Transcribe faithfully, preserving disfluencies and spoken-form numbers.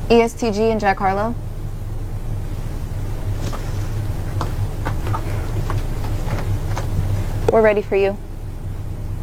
E S T G and Jack Harlow. We're ready for you.